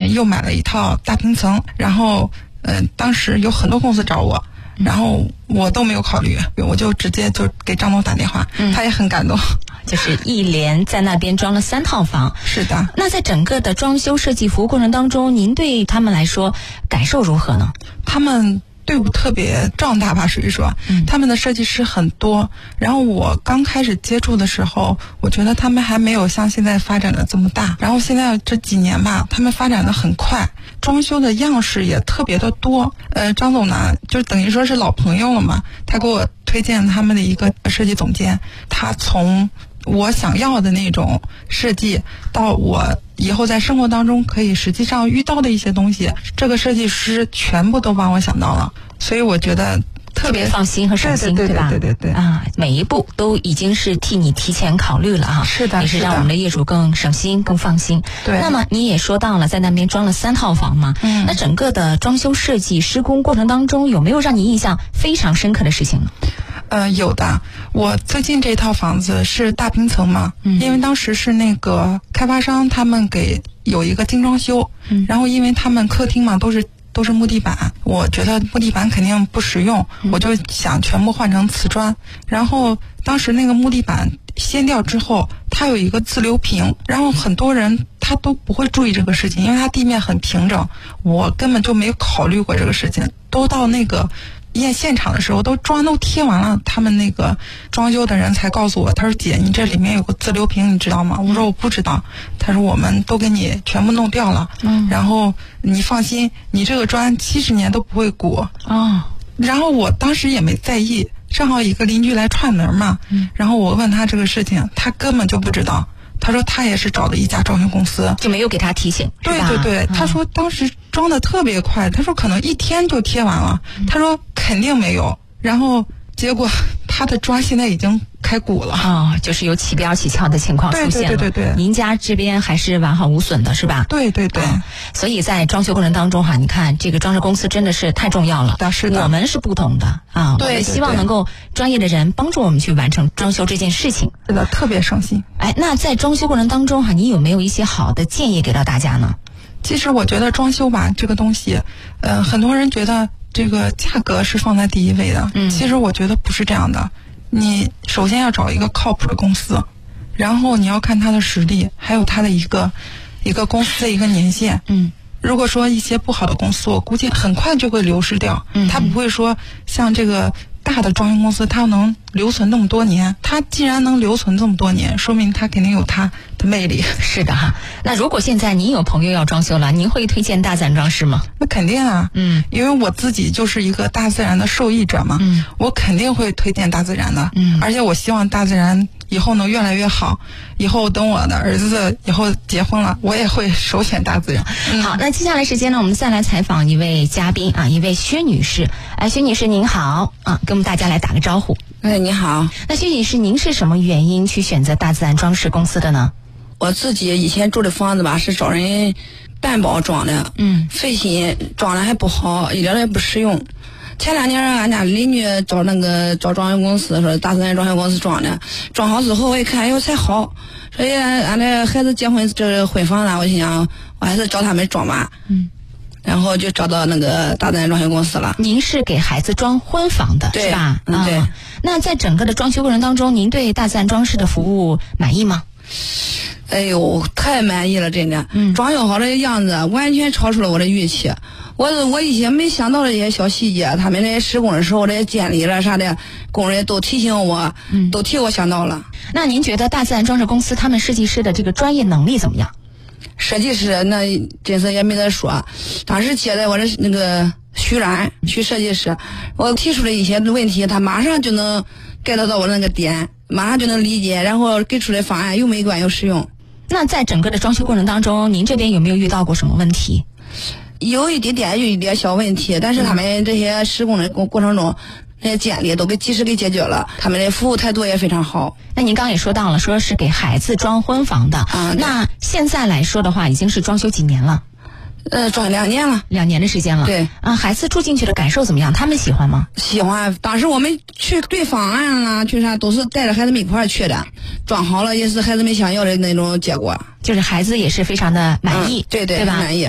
又买了一套大平层，然后当时有很多公司找我，然后我都没有考虑，我就直接就给张总打电话，他也很感动。 就是一连在那边装了3套房。 是的。 那在整个的装修设计服务过程当中，您对他们来说感受如何呢？ 他们队伍特别壮大吧，属于说，他们的设计师很多。然后我刚开始接触的时候，我觉得他们还没有像现在发展的这么大。然后现在这几年吧，他们发展的很快，装修的样式也特别的多。张总呢，就等于说是老朋友了嘛，他给我推荐他们的一个设计总监，他从我想要的那种设计到我以后在生活当中可以实际上遇到的一些东西，这个设计师全部都帮我想到了，所以我觉得特别放心和省心， 对吧？对啊，每一步都已经是替你提前考虑了哈。 是的， 也是让我们的业主更省心、更放心。 对。 那么你也说到了，在那边装了3套房嘛，那整个的装修设计施工过程当中，有没有让你印象非常深刻的事情呢？ 有的。我最近这套房子是大平层嘛，因为当时是那个开发商他们给有一个精装修，然后因为他们客厅嘛都是木地板，我觉得木地板肯定不实用，我就想全部换成瓷砖。然后当时那个木地板掀掉之后，它有一个自流平，然后很多人他都不会注意这个事情，因为它地面很平整，我根本就没有考虑过这个事情。都到那个现场的时候，砖都贴完了，他们那个装修的人才告诉我，他说姐，你这里面有个自流平，你知道吗？我说我不知道。他说我们都给你全部弄掉了，然后你放心，你这个砖70年都不会鼓。然后我当时也没在意，正好一个邻居来串门嘛，然后我问他这个事情，他根本就不知道。他说他也是找的一家装修公司， 就没有给他提醒。 对，他说当时装的特别快，他说可能1天就贴完了，他说肯定没有。然后结果他的砖现在已经开鼓了就是有起标起翘的情况出现了。 对， 您家这边还是完好无损的是吧？ 对， 所以在装修过程当中你看这个装饰公司真的是太重要了。 是的， 我们是不懂的我们希望能够专业的人帮助我们去完成装修这件事情。 是的，特别省心。 那在装修过程当中你有没有一些好的建议给到大家呢？ 其实我觉得装修吧这个东西，很多人觉得这个价格是放在第一位的，其实我觉得不是这样的。你首先要找一个靠谱的公司，然后你要看它的实力，还有它的一个公司的一个年限。如果说一些不好的公司，我估计很快就会流失掉。它不会说像这个大的装修公司，它能留存那么多年。它既然能留存这么多年，说明它肯定有它的魅力。 是的哈。那如果现在您有朋友要装修了，您会推荐大自然装饰吗？ 那肯定啊。因为我自己就是一个大自然的受益者嘛。我肯定会推荐大自然的。而且我希望大自然以后能越来越好。以后等我的儿子以后结婚了，我也会首选大自然。 好，那接下来时间呢，我们再来采访一位嘉宾一位薛女士。薛女士您好跟我们大家来打个招呼。 你好。 那薛女士，您是什么原因去选择大自然装饰公司的呢？ 我自己以前住的房子吧，是找人担保装的，费心，装的还不好，一点也不实用。前2年俺家邻居找装修公司，说大自然装修公司装的，装好之后我一看，才好。所以俺的孩子结婚这婚房呢，我心想我还是找他们装吧。然后就找到那个大自然装修公司了。 您是给孩子装婚房的是吧？ 对。 那在整个的装修过程当中，您对大自然装饰的服务满意吗？ 哎呦，太满意了，真的。装修好的样子完全超出了我的预期。我一些没想到的一些小细节，他们在施工的时候这些监理了啥的，工人都提醒我，都替我想到了。 那您觉得大自然装饰公司他们设计师的这个专业能力怎么样？ 设计师那真是也没得说，当时接待我的那个徐设计师，我提出了一些问题，他马上就能 get 到我那个点，马上就能理解，然后给出的方案又美观又实用。 那在整个的装修过程当中，您这边有没有遇到过什么问题？ 有一点小问题，但是他们这些施工的过程中，那些监理都及时给解决了，他们的服务态度也非常好。 那您刚刚也说到了，说是给孩子装婚房的那现在来说的话，已经是装修几年了？ 装2年了 ，2年的时间了。 对孩子住进去的感受怎么样？他们喜欢吗？ 喜欢。当时我们去对方案了，去啥都是带着孩子们一块儿去的，装好了也是孩子们想要的那种结果， 就是孩子也是非常的满意， 对吧？ 满意。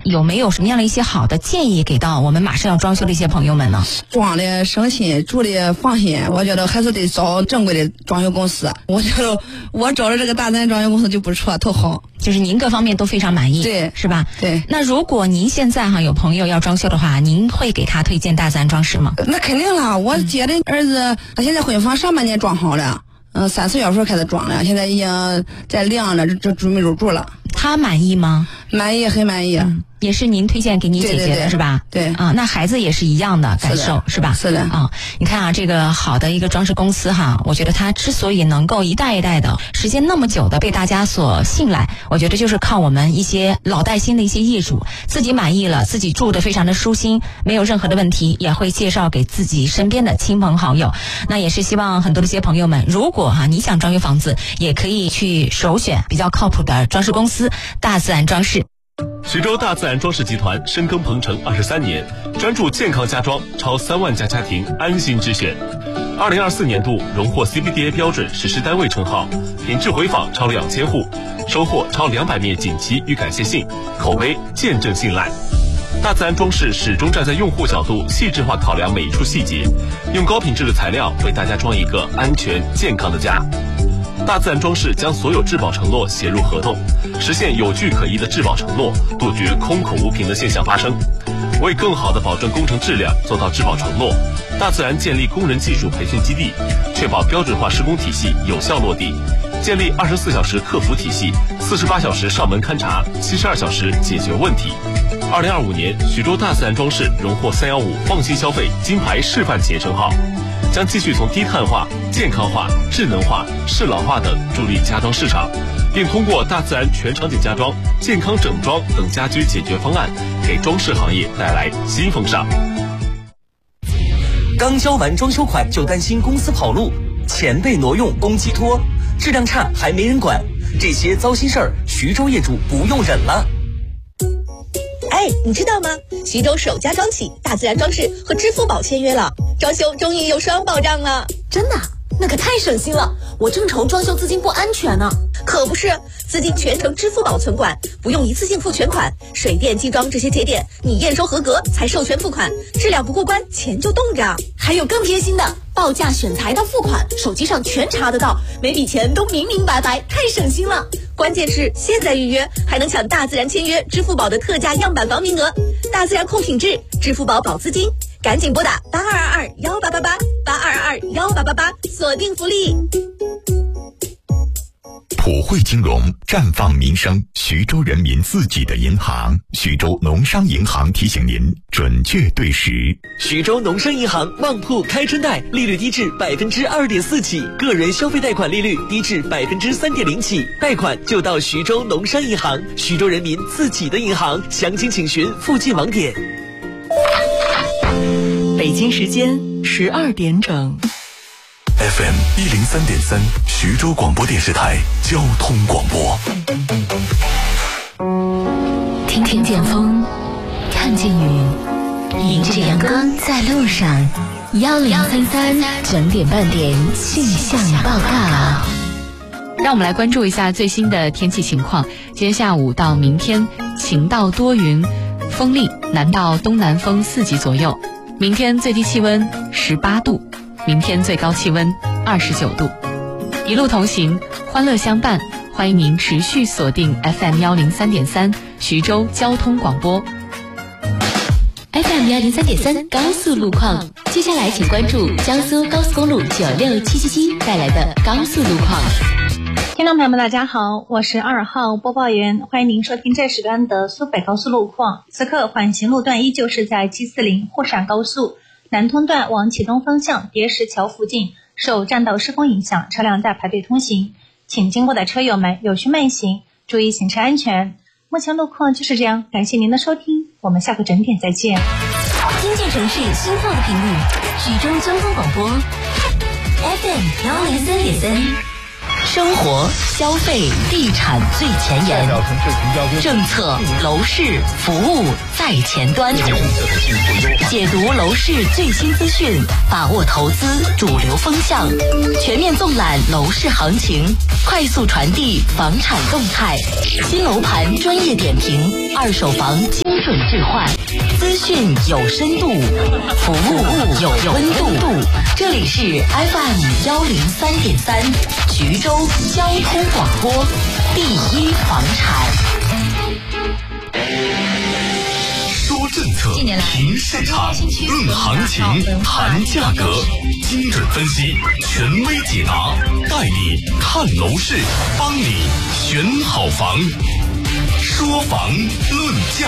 有没有什么样的一些好的建议给到我们马上要装修的一些朋友们呢？ 装的省心，住的放心，我觉得还是得找正规的装修公司。我觉得我找的这个大自然装修公司就不错，特好。 就是您各方面都非常满意， 对， 是吧？ 对。 那如果您现在有朋友要装修的话，您会给他推荐大自然装饰吗？ 那肯定了，我姐的儿子他现在婚房上半年装好了，3、4月份开始装了，现在已经在晾着，这准备入住了。 他满意吗？ 满意，很满意。 也是您推荐给你姐姐的是吧？ 对啊，那孩子也是一样的感受是吧？ 是的啊，你看啊，这个好的一个装饰公司我觉得它之所以能够一代一代的时间那么久的被大家所信赖，我觉得就是靠我们一些老带新的一些业主自己满意了，自己住的非常的舒心，没有任何的问题，也会介绍给自己身边的亲朋好友。那也是希望很多的一些朋友们，如果你想装修房子，也可以去首选比较靠谱的装饰公司大自然装饰。 徐州大自然装饰集团深耕鹏城23年，专注健康家装，超3万家家庭安心之选。2024年度荣获 CBDA 标准实施单位称号，品质回访超2000户，收获超200面锦旗与感谢信，口碑见证信赖。大自然装饰始终站在用户角度，细致化考量每一处细节，用高品质的材料为大家装一个安全健康的家。大自然装饰将所有质保承诺写入合同，实现有据可依的质保承诺，杜绝空口无凭的现象发生。为更好地保证工程质量，做到质保承诺，大自然建立工人技术培训基地，确保标准化施工体系有效落地，建立24小时客服体系，48小时上门勘查，72小时解决问题。2025年，徐州大自然装饰荣获315放心消费金牌示范企业称号，将继续从低碳化、健康化、智能化、适老化等助力家装市场，并通过大自然全场景家装、健康整装等家居解决方案，给装饰行业带来新风尚。 刚交完装修款就担心公司跑路，钱被挪用公寄托，质量差还没人管，这些糟心事儿，徐州业主不用忍了。 哎，你知道吗？徐州首家装企大自然装饰和支付宝签约了，装修终于有双保障了。 真的？那可太省心了，我正愁装修资金不安全呢。 可不是，资金全程支付宝存管，不用一次性付全款，水电机装这些节点你验收合格才授权付款，质量不过关钱就冻着。 还有更贴心的，报价选材到付款，手机上全查得到，每笔钱都明明白白，太省心了。 关键是现在预约还能抢大自然签约支付宝的特价样板房名额，大自然控品质，支付宝保资金，赶紧拨打82221888，82221888，锁定福利。 普惠金融绽放民生，徐州人民自己的银行，徐州农商银行提醒您准确对时。 徐州农商银行旺铺开春贷，利率低至2.4%起，个人消费贷款利率低至3.0%起，贷款就到徐州农商银行，徐州人民自己的银行，详情请询附近网点。 北京时间12点整。 FM 103.3，徐州广播电视台交通广播。 听见风，看见雨，迎着阳光在路上。1033整点半点气象报告。 让我们来关注一下最新的天气情况。今天下午到明天晴到多云，风力南到东南风4级左右。明天最低气温18度，明天最高气温29度。一路同行，欢乐相伴，欢迎您持续锁定 FM 103.3徐州交通广播。 FM 103.3高速路况，接下来请关注江苏高速公路96777带来的高速路况。 听众朋友们大家好，我是2号播报员，欢迎您收听这时段的苏北高速路况。此刻缓行路段依旧是在740沪陕高速南通段往启东方向叠石桥附近，受占道施工影响，车辆在排队通行，请经过的车友们有序慢行，注意行车安全。目前路况就是这样，感谢您的收听，我们下个整点再见。 听见城市新货的频率，徐州交通广播 FM 103.3。 生活、消费、地产最前沿，政策、楼市、服务在前端，解读楼市最新资讯，把握投资主流风向，全面纵览楼市行情，快速传递房产动态，新楼盘专业点评， 二手房精准置换，资讯有深度，服务有温度。这里是 FM103.3徐州交通广播第一房产。 说政策，评市场，论行情，谈价格，精准分析，权威解答，带你看楼市，帮你选好房。说房论价。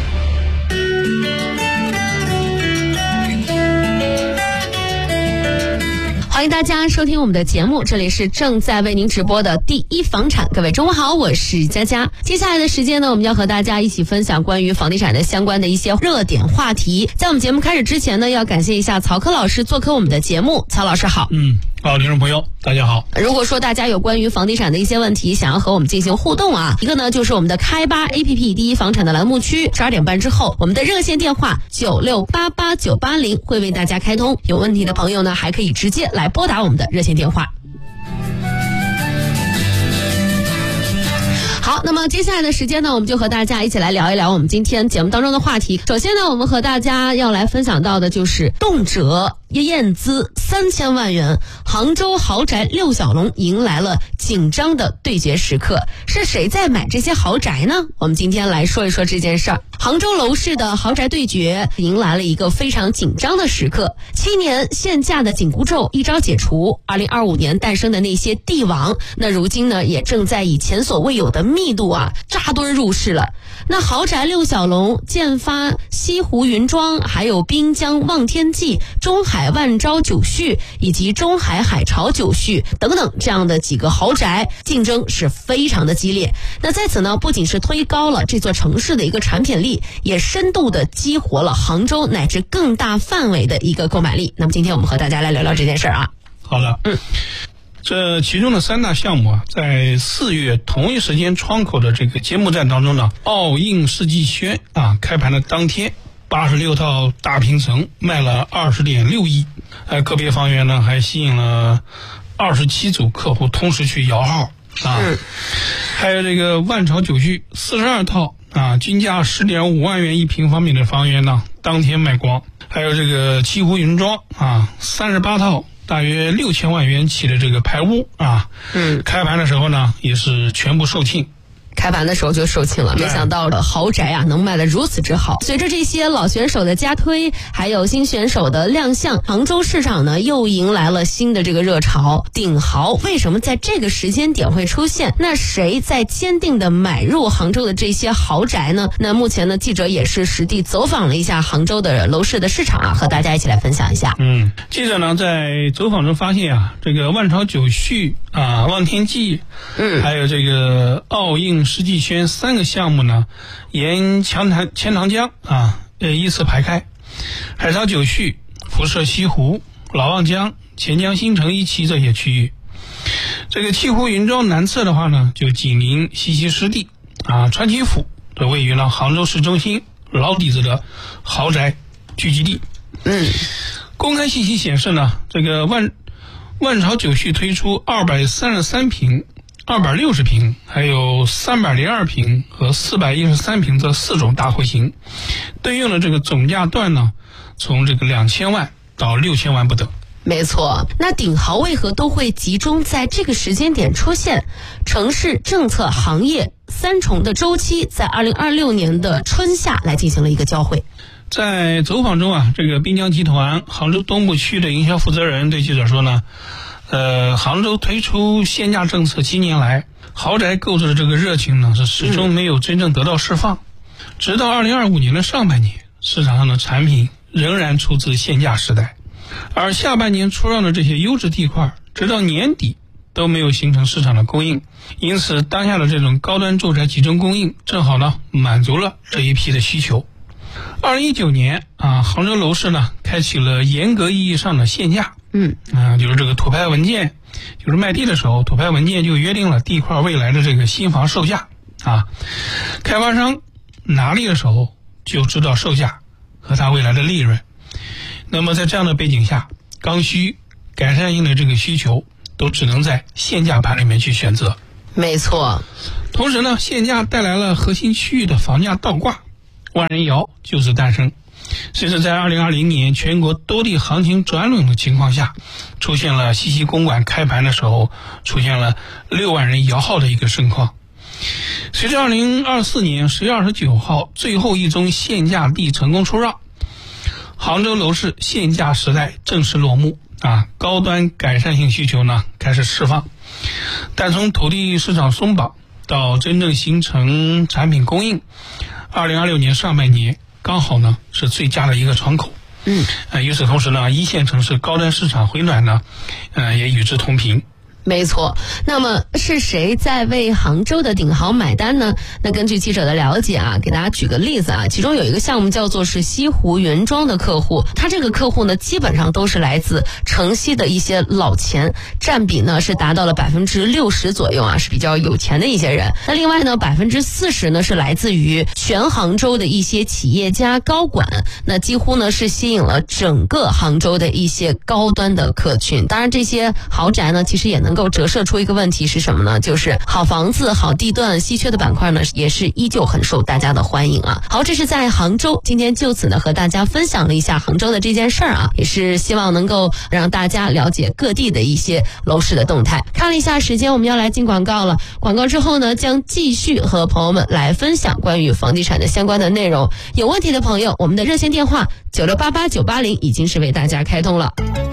欢迎大家收听我们的节目，这里是正在为您直播的第一房产。各位中午好，我是佳佳。接下来的时间呢，我们要和大家一起分享关于房地产的相关的一些热点话题。在我们节目开始之前呢，要感谢一下曹科老师做客我们的节目。曹老师好。 好，听众朋友大家好。 如果说大家有关于房地产的一些问题想要和我们进行互动啊，一个呢就是我们的开吧 APP 第一房产的栏目区，12点半之后我们的热线电话9688980会为大家开通，有问题的朋友呢还可以直接来拨打我们的热线电话。好，那么接下来的时间呢，我们就和大家一起来聊一聊我们今天节目当中的话题。首先呢，我们和大家要来分享到的就是动辄验资3000万元，杭州豪宅6小龙迎来了紧张的对决时刻。是谁在买这些豪宅呢？我们今天来说一说这件事儿。杭州楼市的豪宅对决迎来了一个非常紧张的时刻。7年限价的紧箍咒一招解除，2025年诞生的那些地王，那如今呢也正在以前所未有的密度扎堆入市了。那豪宅6小龙、建发西湖云庄，还有滨江望天驿、中海万昭九序以及中海海潮九序等等这样的几个豪宅，竞争是非常的激烈。那在此呢，不仅是推高了这座城市的一个产品力，也深度的激活了杭州乃至更大范围的一个购买力。那么今天我们和大家来聊聊这件事儿啊。 好的，这其中的3大项目在4月同一时间窗口的这个揭幕战当中呢，奥映世纪轩开盘的当天，86套大平层卖了20.6亿，个别房源呢还吸引了27组客户同时去摇号还有这个万朝九序42套均价10.5万元一平方米的房源呢，当天卖光。还有这个西湖云庄38套大约6000万元起的这个排屋开盘的时候呢也是全部售罄。 开盘的时候就售罄了，没想到豪宅能卖得如此之好。随着这些老选手的加推，还有新选手的亮相，杭州市场呢又迎来了新的这个热潮。顶豪为什么在这个时间点会出现？那谁在坚定的买入杭州的这些豪宅呢？那目前呢，记者也是实地走访了一下杭州的楼市的市场和大家一起来分享一下。 记者呢在走访中发现这个万朝九序望天驿还有这个奥映世纪轩3个项目呢，沿钱塘江依次排开。海潮九序辐射西湖、老望江、钱江新城一期这些区域。这个西湖云庄南侧的话呢，就紧邻西溪湿地川崎府，这位于呢杭州市中心老底子的豪宅聚集地。公开信息显示呢，这个万朝九序推出233平、260平，还有302平和413平这4种大户型，对应的这个总价段呢，从这个2000万到6000万不等。 没错，那顶豪为何都会集中在这个时间点出现？城市、政策、行业3重的周期，在2026年的春夏来进行了一个交汇。 在走访中这个滨江集团杭州东部区的营销负责人对记者说呢，杭州推出限价政策7年来，豪宅购置的这个热情呢是始终没有真正得到释放。直到2025年的上半年，市场上的产品仍然处自限价时代，而下半年出让的这些优质地块，直到年底都没有形成市场的供应。因此，当下的这种高端住宅集中供应，正好呢满足了这一批的需求。2019年杭州楼市呢开启了严格意义上的限价。就是这个土拍文件，就是卖地的时候，土拍文件就约定了地块未来的这个新房售价开发商拿地的时候就知道售价和它未来的利润。那么在这样的背景下，刚需、改善性的这个需求都只能在限价盘里面去选择。 没错， 同时呢，限价带来了核心区域的房价倒挂，万人窑就此诞生。随着在2020年全国多地行情转冷的情况下，出现了西溪公馆开盘的时候出现了6万人摇号的一个盛况。随着2024年10月29号最后一宗限价地成功出让，杭州楼市限价时代正式落幕高端改善性需求呢开始释放。但从土地市场松绑到真正形成产品供应，2026年上半年刚好呢是最佳的一个窗口。与此同时呢，一线城市高端市场回暖呢也与之同频。 没错，那么是谁在为杭州的顶豪买单呢？那根据记者的了解给大家举个例子其中有一个项目叫做是西湖原庄的客户，他这个客户呢基本上都是来自城西的一些老钱，占比呢是达到了60%左右是比较有钱的一些人。那另外呢40%呢是来自于全杭州的一些企业家高管，那几乎呢是吸引了整个杭州的一些高端的客群。当然这些豪宅呢其实也能够折射出一个问题是什么呢？就是好房子好地段稀缺的板块呢也是依旧很受大家的欢迎好，这是在杭州，今天就此呢和大家分享了一下杭州的这件事儿也是希望能够让大家了解各地的一些楼市的动态。看了一下时间，我们要来进广告了，广告之后呢将继续和朋友们来分享关于房地产的相关的内容。有问题的朋友，我们的热线电话9688-980已经是为大家开通了。